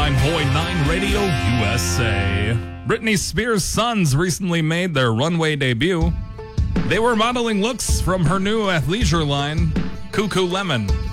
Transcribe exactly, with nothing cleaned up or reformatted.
ninety-nine point nine Radio U S A. Britney Spears' sons recently made their runway debut. They were modeling looks from her new athleisure line, Cuckoo Lemon.